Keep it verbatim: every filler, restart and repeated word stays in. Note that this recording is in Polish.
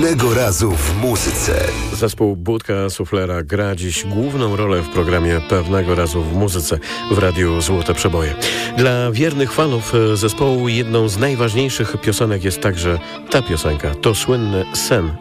Pewnego razu w muzyce. Zespół Budka Suflera gra dziś główną rolę w programie Pewnego razu w muzyce w Radiu Złote Przeboje. Dla wiernych fanów zespołu jedną z najważniejszych piosenek jest także ta piosenka. To słynny Sen